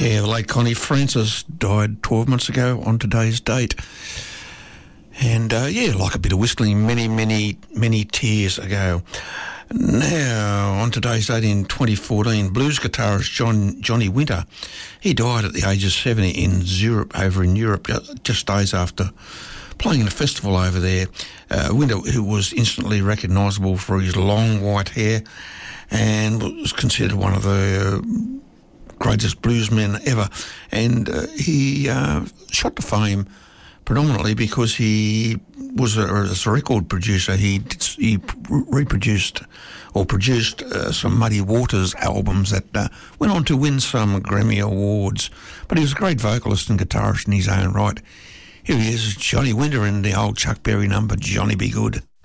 Yeah, the late Connie Francis died 12 months ago on today's date. And, like a bit of whistling, many tears ago. Now, on today's date in 2014, blues guitarist Johnny Winter, he died at the age of 70 in Zurich, over in Europe, just days after playing in a festival over there. Winter, who was instantly recognisable for his long white hair and was considered one of the greatest bluesmen ever. And he shot to fame predominantly because he was a record producer. He reproduced or produced some Muddy Waters albums that went on to win some Grammy Awards. But he was a great vocalist and guitarist in his own right. Here he is, Johnny Winter, in the old Chuck Berry number, Johnny Be Good.